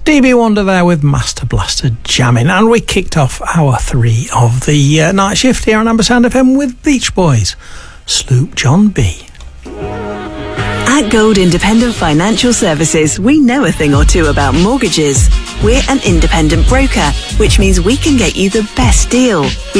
Stevie Wonder there with Master Blaster jamming, and we kicked off hour 3 of the night shift here on Ampersand FM with Beach Boys, Sloop John B. At Gold Independent Financial Services, we know a thing or two about mortgages. We're an independent broker, which means we can get you the best deal.